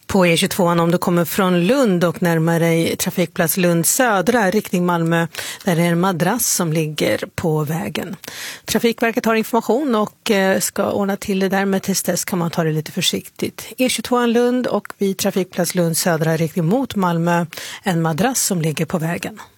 På E22 om du kommer från Lund och närmar dig trafikplats Lund södra riktning Malmö, där det är en madrass som ligger på vägen. Trafikverket har information och ska ordna till det där, men tills dess kan man ta det lite försiktigt. E22 Lund och vid trafikplats Lund södra riktning mot Malmö, en madrass som ligger på vägen.